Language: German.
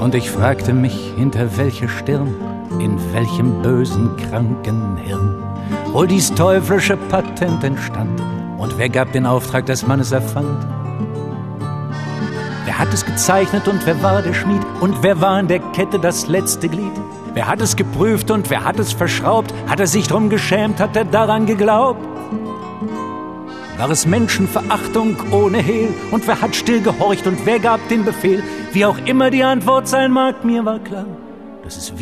Und ich fragte mich, hinter welcher Stirn, in welchem bösen, kranken Hirn wohl dies teuflische Patent entstand. Und wer gab den Auftrag, dass man es erfand? Wer hat es gezeichnet und wer war der Schmied? Und wer war in der Kette das letzte Glied? Wer hat es geprüft und wer hat es verschraubt? Hat er sich drum geschämt, hat er daran geglaubt? War es Menschenverachtung ohne Hehl? Und wer hat still gehorcht und wer gab den Befehl? Wie auch immer die Antwort sein mag, mir war klar, dass es